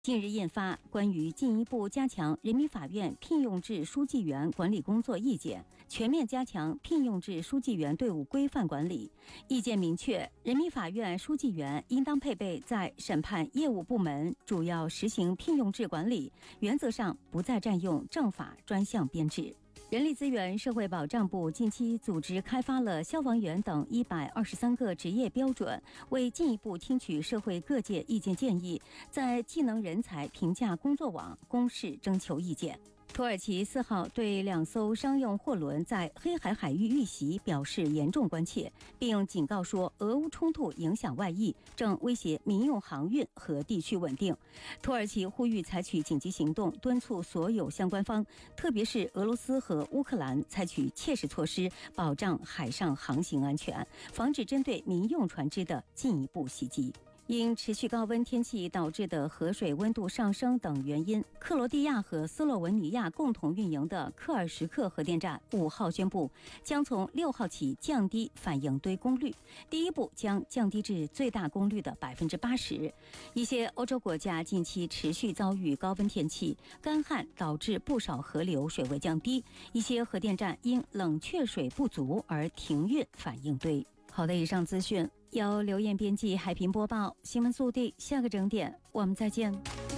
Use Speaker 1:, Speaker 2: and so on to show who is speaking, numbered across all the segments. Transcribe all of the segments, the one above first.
Speaker 1: 近日印发关于进一步加强人民法院聘用制书记员管理工作意见，全面加强聘用制书记员队伍规范管理。意见明确，人民法院书记员应当配备在审判业务部门主要实行聘用制管理，原则上不再占用政法专项编制。人力资源社会保障部近期组织开发了消防员等123个职业标准，为进一步听取社会各界意见建议，在技能人才评价工作网公示征求意见。土耳其4号对2艘商用货轮在黑海海域遇袭表示严重关切，并警告说俄乌冲突影响外溢，正威胁民用航运和地区稳定。土耳其呼吁采取紧急行动，敦促所有相关方，特别是俄罗斯和乌克兰采取切实措施，保障海上航行安全，防止针对民用船只的进一步袭击。因持续高温天气导致的河水温度上升等原因，克罗地亚和斯洛文尼亚共同运营的科尔什克核电站5号宣布，将从6号起降低反应堆功率，第一步将降低至最大功率的80%。一些欧洲国家近期持续遭遇高温天气，干旱导致不少河流水位降低，一些核电站因冷却水不足而停运反应堆。好的，以上资讯由刘艳编辑，海平播报。新闻速递，下个整点我们再见。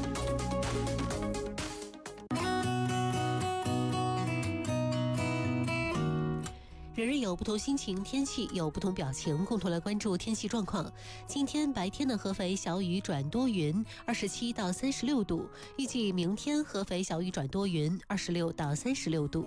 Speaker 2: 人人有不同心情，天气有不同表情，共同来关注天气状况。今天白天的合肥小雨转多云，27到36度；预计明天合肥小雨转多云，26到36度。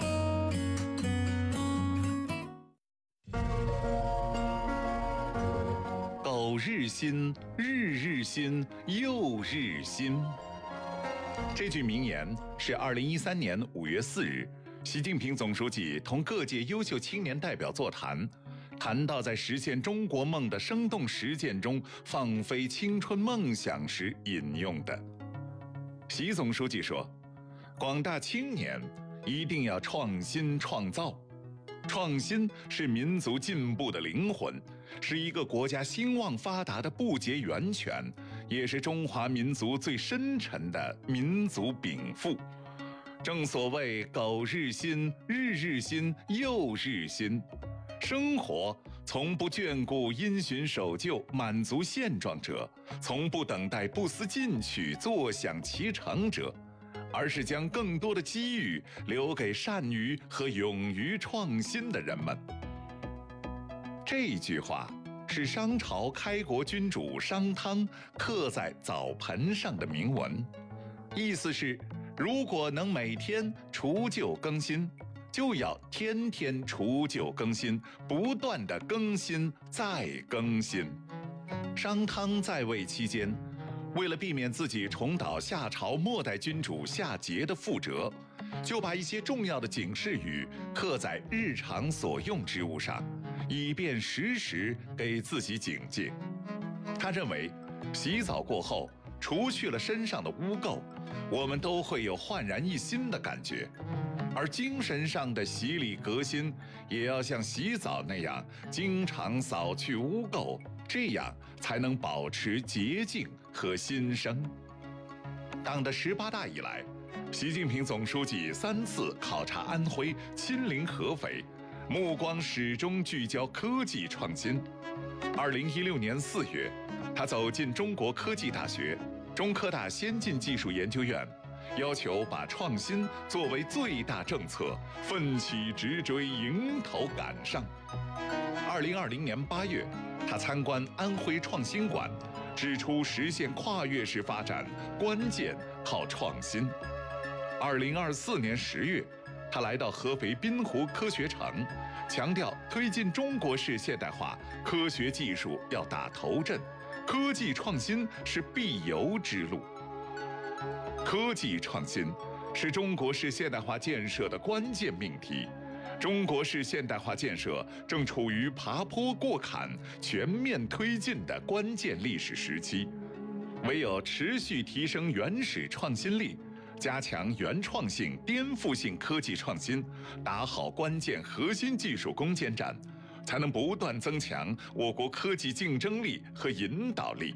Speaker 3: 苟日新，日日新，又日新。这句名言是2013年5月4日，习近平总书记同各界优秀青年代表座谈，谈到在实现中国梦的生动实践中放飞青春梦想时引用的。习总书记说，广大青年一定要创新创造。创新是民族进步的灵魂，是一个国家兴旺发达的不竭源泉，也是中华民族最深沉的民族禀赋。正所谓苟日新，日日新，又日新。生活从不眷顾因循守旧、满足现状者，从不等待不思进取、坐享其成者，而是将更多的机遇留给善于和勇于创新的人们。这句话是商朝开国君主商汤刻在澡盆上的铭文，意思是如果能每天除旧更新，就要天天除旧更新，不断地更新再更新。商汤在位期间，为了避免自己重蹈夏朝末代君主夏桀的覆辙，就把一些重要的警示语刻在日常所用之物上，以便时时给自己警戒。他认为，洗澡过后除去了身上的污垢，我们都会有焕然一新的感觉，而精神上的洗礼革新，也要像洗澡那样经常扫去污垢，这样才能保持洁净和新生。党的18大以来，习近平总书记3次考察安徽，亲临合肥，目光始终聚焦科技创新。2016年4月，他走进中国科技大学、中科大先进技术研究院，要求把创新作为最大政策，奋起直追，迎头赶上。2020年8月，他参观安徽创新馆，指出实现跨越式发展关键靠创新。2024年10月，他来到合肥滨湖科学城，强调推进中国式现代化，科学技术要打头阵，科技创新是必由之路。科技创新是中国式现代化建设的关键命题。中国式现代化建设正处于爬坡过坎、全面推进的关键历史时期，唯有持续提升原始创新力，加强原创性、颠覆性科技创新，打好关键核心技术攻坚战，才能不断增强我国科技竞争力和引导力，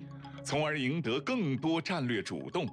Speaker 3: 从而赢得更多战略主动。